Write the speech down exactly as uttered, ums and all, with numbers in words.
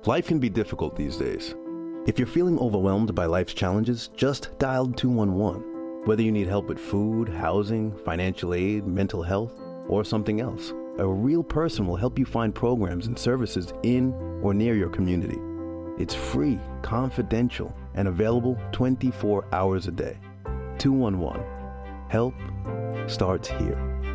Life can be difficult these days. If you're feeling overwhelmed by life's challenges, just dial two one one. Whether you need help with food, housing, financial aid, mental health, or something else, a real person will help you find programs and services in or near your community. It's free, confidential, and available twenty-four hours a day. two one one. Help starts here.